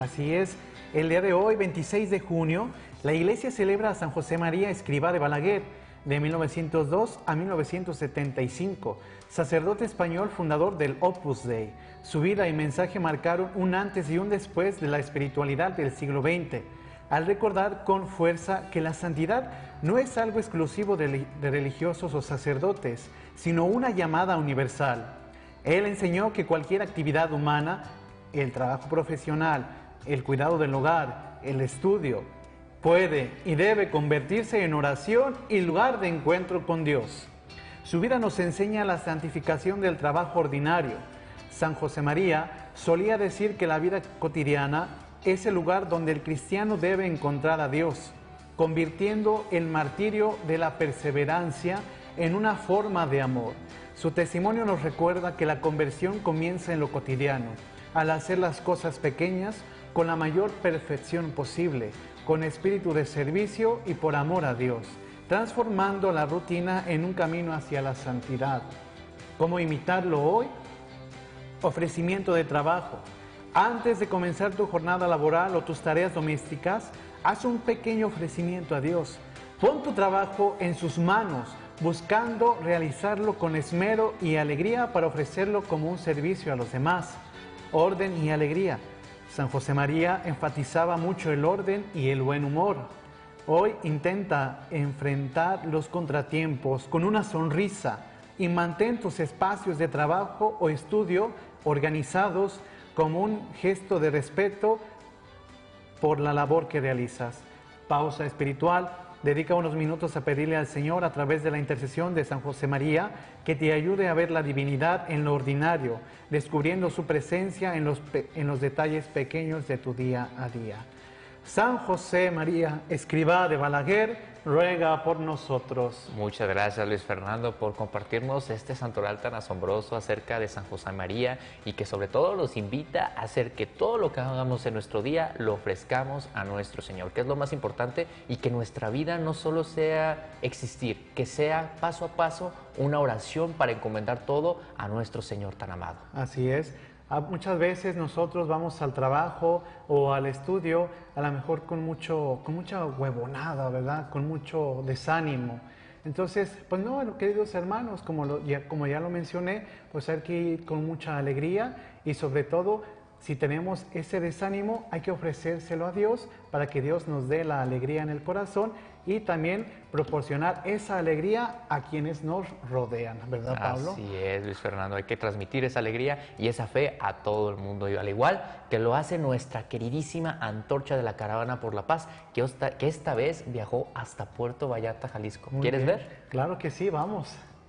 Así es, el día de hoy, 26 de junio, la iglesia celebra a San José María Escrivá de Balaguer, de 1902 a 1975, sacerdote español fundador del Opus Dei. Su vida y mensaje marcaron un antes y un después de la espiritualidad del siglo XX, al recordar con fuerza que la santidad no es algo exclusivo de religiosos o sacerdotes, sino una llamada universal. Él enseñó que cualquier actividad humana, el trabajo profesional, el cuidado del hogar, el estudio, puede y debe convertirse en oración y lugar de encuentro con Dios. Su vida nos enseña la santificación del trabajo ordinario. San José María solía decir que la vida cotidiana es el lugar donde el cristiano debe encontrar a Dios, convirtiendo el martirio de la perseverancia en una forma de amor. Su testimonio nos recuerda que la conversión comienza en lo cotidiano, al hacer las cosas pequeñas con la mayor perfección posible, con espíritu de servicio y por amor a Dios, transformando la rutina en un camino hacia la santidad. ¿Cómo imitarlo hoy? Ofrecimiento de trabajo. Antes de comenzar tu jornada laboral o tus tareas domésticas, haz un pequeño ofrecimiento a Dios. Pon tu trabajo en sus manos, buscando realizarlo con esmero y alegría para ofrecerlo como un servicio a los demás. Orden y alegría. San José María enfatizaba mucho el orden y el buen humor. Hoy intenta enfrentar los contratiempos con una sonrisa y mantén tus espacios de trabajo o estudio organizados como un gesto de respeto por la labor que realizas. Pausa espiritual. Dedica unos minutos a pedirle al Señor a través de la intercesión de San José María que te ayude a ver la divinidad en lo ordinario, descubriendo su presencia en los detalles pequeños de tu día a día. San José María Escrivá de Balaguer, ruega por nosotros. Muchas gracias, Luis Fernando, por compartirnos este santoral tan asombroso acerca de San José María y que sobre todo nos invita a hacer que todo lo que hagamos en nuestro día lo ofrezcamos a nuestro Señor, que es lo más importante, y que nuestra vida no solo sea existir, que sea paso a paso una oración para encomendar todo a nuestro Señor tan amado. Así es. Muchas veces nosotros vamos al trabajo o al estudio a lo mejor con mucha huevonada, ¿verdad? Con mucho desánimo. Entonces, pues no, queridos hermanos, como ya lo mencioné, pues hay que ir con mucha alegría y sobre todo, si tenemos ese desánimo, hay que ofrecérselo a Dios para que Dios nos dé la alegría en el corazón y también proporcionar esa alegría a quienes nos rodean, ¿verdad, Pablo? Así es, Luis Fernando, hay que transmitir esa alegría y esa fe a todo el mundo, y al igual que lo hace nuestra queridísima Antorcha de la Caravana por la Paz, que esta vez viajó hasta Puerto Vallarta, Jalisco. ¿Quieres ver? Claro que sí, vamos.